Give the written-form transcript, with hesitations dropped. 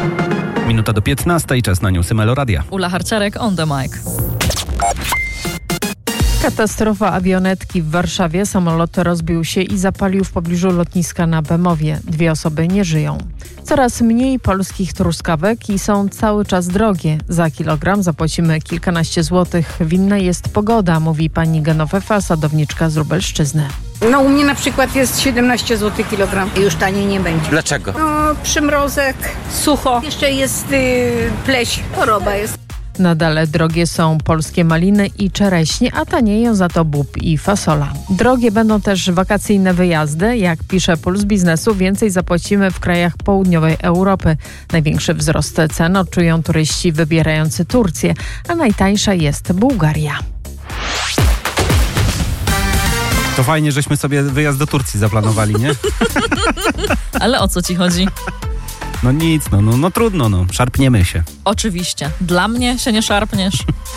Minuta do 15, czas na newsy Meloradia. Ula Harciarek on the mic. Katastrofa awionetki w Warszawie. Samolot rozbił się i zapalił w pobliżu lotniska na Bemowie. 2 osoby nie żyją. Coraz mniej polskich truskawek i są cały czas drogie. Za kilogram zapłacimy kilkanaście złotych. Winna jest pogoda, mówi pani Genovefa, sadowniczka z Lubelszczyzny. No u mnie na przykład jest 17 zł kilogram. Już taniej nie będzie. Dlaczego? No przymrozek, sucho. Jeszcze jest pleś, choroba jest. Nadal drogie są polskie maliny i czereśnie, a tanieją za to bób i fasola. Drogie będą też wakacyjne wyjazdy. Jak pisze Puls Biznesu, więcej zapłacimy w krajach południowej Europy. Największy wzrost cen odczują turyści wybierający Turcję, a najtańsza jest Bułgaria. To fajnie, żeśmy sobie wyjazd do Turcji zaplanowali, nie? Ale o co ci chodzi? No nic, no trudno, szarpniemy się. Oczywiście. Dla mnie się nie szarpniesz.